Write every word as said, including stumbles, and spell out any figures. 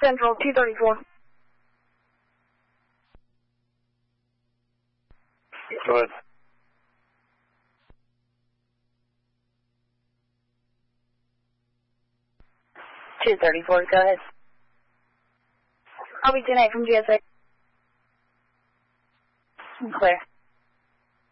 Central, two thirty-four. Go ahead. two thirty-four, go ahead. I'll be ten eight from G S A. Clear.